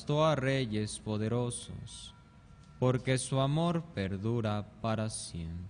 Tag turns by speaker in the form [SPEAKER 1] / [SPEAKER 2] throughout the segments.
[SPEAKER 1] aplastó a reyes poderosos, porque su amor perdura para siempre.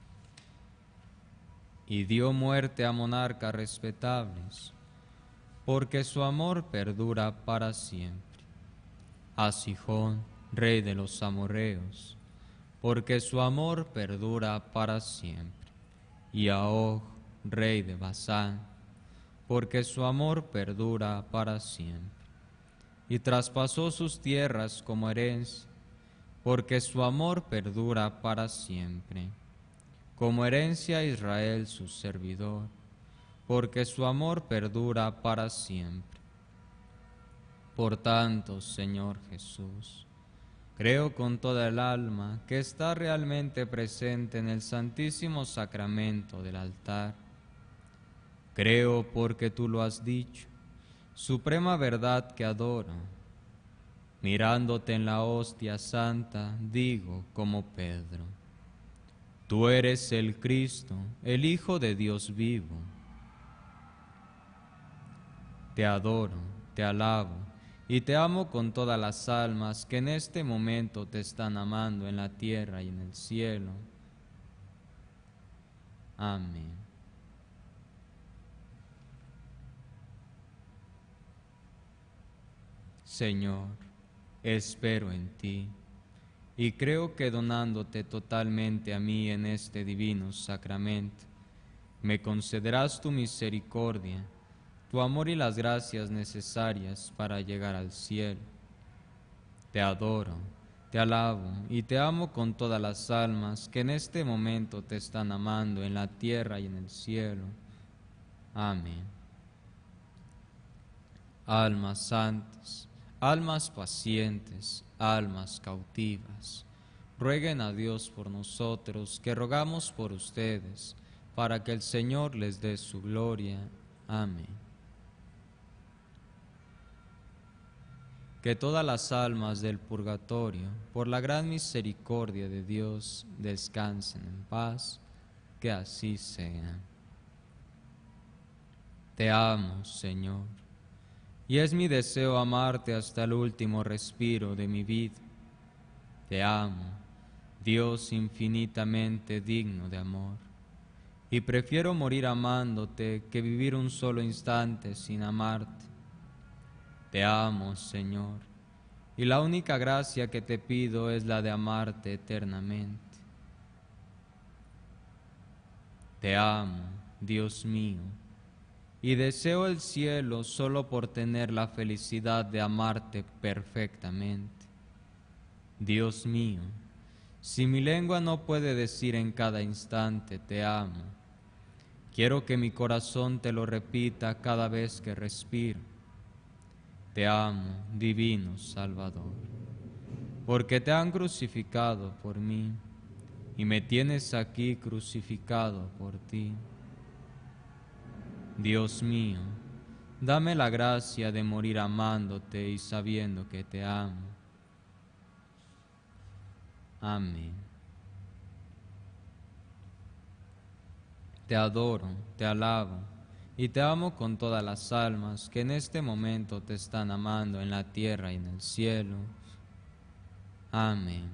[SPEAKER 1] Y dio muerte a monarcas respetables, porque su amor perdura para siempre. A Sihón, rey de los amorreos, porque su amor perdura para siempre. Y a Og, rey de Basán, porque su amor perdura para siempre. Y traspasó sus tierras como herencia, porque su amor perdura para siempre. Como herencia a Israel su servidor, porque su amor perdura para siempre. Por tanto, Señor Jesús, creo con toda el alma que está realmente presente en el Santísimo Sacramento del altar. Creo porque tú lo has dicho, suprema verdad que adoro. Mirándote en la hostia santa, digo como Pedro: tú eres el Cristo, el Hijo de Dios vivo. Te adoro, te alabo y te amo con todas las almas que en este momento te están amando en la tierra y en el cielo. Amén. Señor, espero en ti y creo que donándote totalmente a mí en este divino sacramento, me concederás tu misericordia, tu amor y las gracias necesarias para llegar al cielo. Te adoro, te alabo y te amo con todas las almas que en este momento te están amando en la tierra y en el cielo. Amén. Almas santas, almas pacientes, almas cautivas, rueguen a Dios por nosotros, que rogamos por ustedes, para que el Señor les dé su gloria. Amén. Que todas las almas del purgatorio, por la gran misericordia de Dios, descansen en paz, que así sea. Te amo, Señor, y es mi deseo amarte hasta el último respiro de mi vida. Te amo, Dios infinitamente digno de amor, y prefiero morir amándote que vivir un solo instante sin amarte. Te amo, Señor, y la única gracia que te pido es la de amarte eternamente. Te amo, Dios mío, y deseo el cielo solo por tener la felicidad de amarte perfectamente. Dios mío, si mi lengua no puede decir en cada instante te amo, quiero que mi corazón te lo repita cada vez que respiro. Te amo, divino Salvador, porque te han crucificado por mí y me tienes aquí crucificado por ti. Dios mío, dame la gracia de morir amándote y sabiendo que te amo. Amén. Te adoro, te alabo y te amo con todas las almas que en este momento te están amando en la tierra y en el cielo. Amén.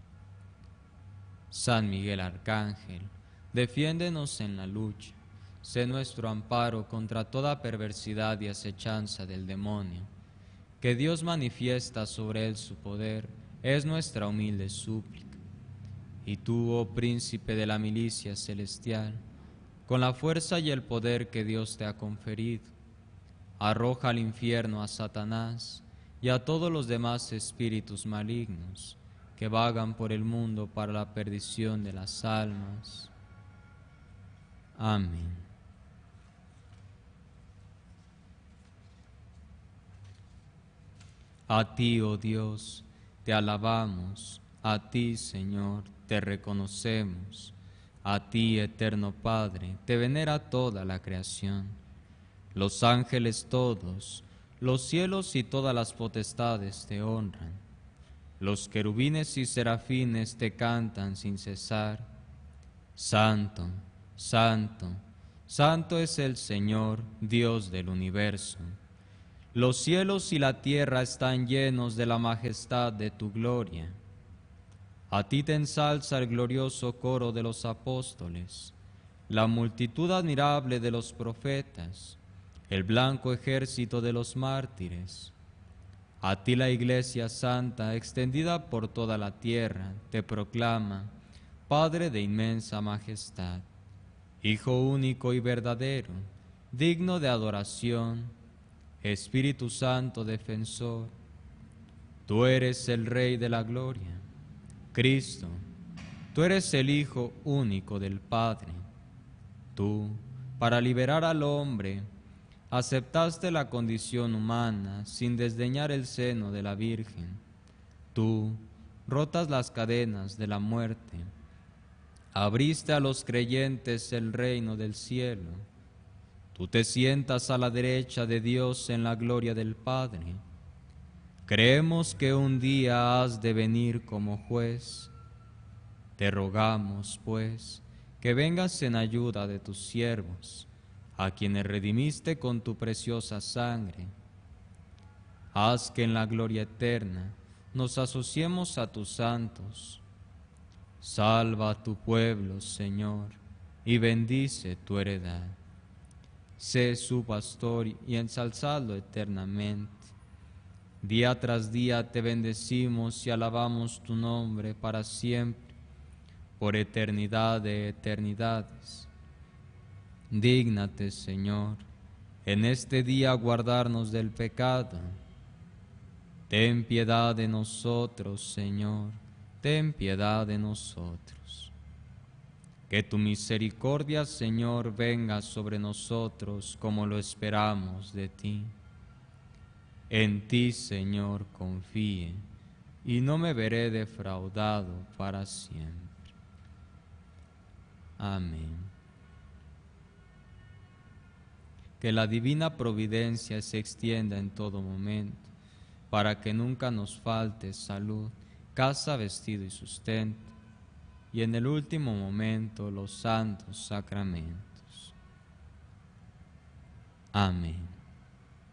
[SPEAKER 1] San Miguel Arcángel, defiéndenos en la lucha. Sé nuestro amparo contra toda perversidad y acechanza del demonio. Que Dios manifiesta sobre él su poder, es nuestra humilde súplica. Y tú, oh príncipe de la milicia celestial, con la fuerza y el poder que Dios te ha conferido, arroja al infierno a Satanás y a todos los demás espíritus malignos que vagan por el mundo para la perdición de las almas. Amén. A ti, oh Dios, te alabamos, a ti, Señor, te reconocemos, a ti, eterno Padre, te venera toda la creación, los ángeles todos, los cielos y todas las potestades te honran, los querubines y serafines te cantan sin cesar. Santo, santo, santo es el Señor, Dios del universo. Los cielos y la tierra están llenos de la majestad de tu gloria. A ti te ensalza el glorioso coro de los apóstoles, la multitud admirable de los profetas, el blanco ejército de los mártires. A ti la Iglesia Santa, extendida por toda la tierra, te proclama, Padre de inmensa majestad, Hijo único y verdadero, digno de adoración, Espíritu Santo defensor. Tú eres el Rey de la gloria, Cristo, tú eres el Hijo único del Padre. Tú, para liberar al hombre, aceptaste la condición humana sin desdeñar el seno de la Virgen. Tú, rotas las cadenas de la muerte, abriste a los creyentes el reino del cielo. Tú te sientas a la derecha de Dios en la gloria del Padre. Creemos que un día has de venir como juez. Te rogamos, pues, que vengas en ayuda de tus siervos, a quienes redimiste con tu preciosa sangre. Haz que en la gloria eterna nos asociemos a tus santos. Salva a tu pueblo, Señor, y bendice tu heredad. Sé su pastor y ensalzadlo eternamente. Día tras día te bendecimos y alabamos tu nombre para siempre, por eternidad de eternidades. Dígnate, Señor, en este día guardarnos del pecado. Ten piedad de nosotros, Señor, ten piedad de nosotros. Que tu misericordia, Señor, venga sobre nosotros como lo esperamos de ti. En ti, Señor, confíe, y no me veré defraudado para siempre. Amén. Que la divina providencia se extienda en todo momento, para que nunca nos falte salud, casa, vestido y sustento, y en el último momento los santos sacramentos. Amén.